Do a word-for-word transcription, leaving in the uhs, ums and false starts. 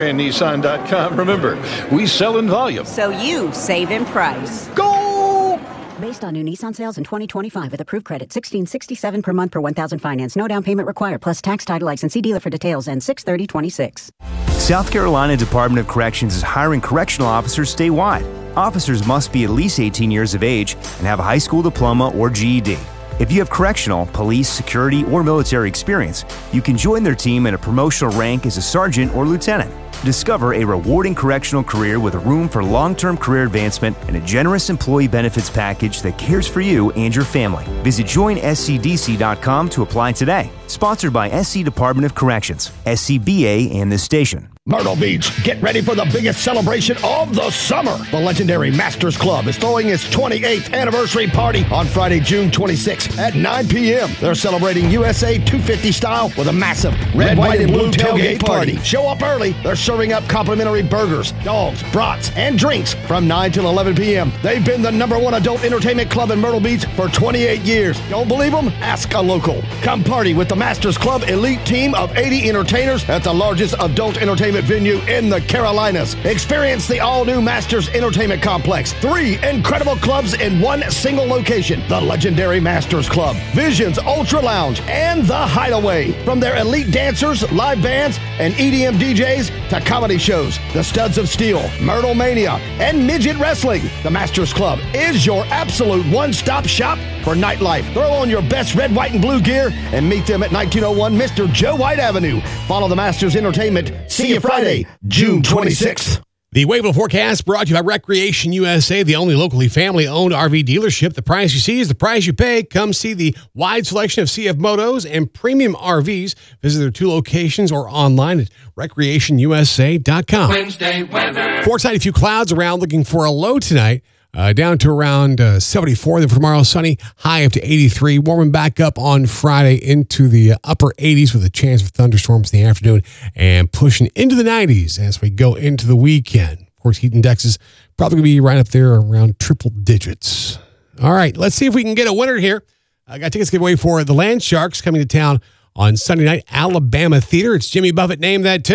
And Nissan dot com. Remember, we sell in volume. So you save in price. Go! Based on new Nissan sales in twenty twenty-five with approved credit, sixteen sixty-seven per month per one thousand finance. No down payment required, plus tax, title, license. See dealer for details and six thirty twenty-six. South Carolina Department of Corrections is hiring correctional officers statewide. Officers must be at least eighteen years of age and have a high school diploma or G E D. If you have correctional, police, security, or military experience, you can join their team at a promotional rank as a sergeant or lieutenant. Discover a rewarding correctional career with a room for long-term career advancement and a generous employee benefits package that cares for you and your family. Visit join S C D C dot com to apply today. Sponsored by S C Department of Corrections, S C B A, and this station. Myrtle Beach, get ready for the biggest celebration of the summer. The legendary Masters Club is throwing its twenty-eighth anniversary party on Friday, June twenty-sixth at nine p.m. They're celebrating U S A two fifty style with a massive red, white, and blue tailgate party. Show up early. They're serving up complimentary burgers, dogs, brats, and drinks from nine till eleven p.m. They've been the number one adult entertainment club in Myrtle Beach for twenty-eight years. Don't believe them? Ask a local. Come party with the Masters Club elite team of eighty entertainers at the largest adult entertainment venue in the Carolinas. Experience the all-new Masters Entertainment Complex. Three incredible clubs in one single location. The legendary Masters Club, Visions Ultra Lounge, and The Hideaway. From their elite dancers, live bands, and E D M D Js to comedy shows, the Studs of Steel, Myrtle Mania, and Midget Wrestling, the Masters Club is your absolute one-stop shop for nightlife. Throw on your best red, white, and blue gear and meet them at nineteen oh one Mister Joe White Avenue. Follow the Masters Entertainment. See you Friday, June twenty-sixth. The Wavell forecast brought to you by Recreation U S A, the only locally family-owned R V dealership. The price you see is the price you pay. Come see the wide selection of C F Motos and premium R Vs. Visit their two locations or online at recreation U S A dot com. Wednesday weather. Foresight, a few clouds around, looking for a low tonight. Uh, down to around uh, seventy-four. Then for tomorrow, sunny, high up to eighty-three. Warming back up on Friday into the uh, upper eighties with a chance of thunderstorms in the afternoon and pushing into the nineties as we go into the weekend. Of course, heat indexes probably going to be right up there around triple digits. All right, let's see if we can get a winner here. I got tickets to give away for the Land Sharks coming to town on Sunday night, Alabama Theater. It's Jimmy Buffett named that too.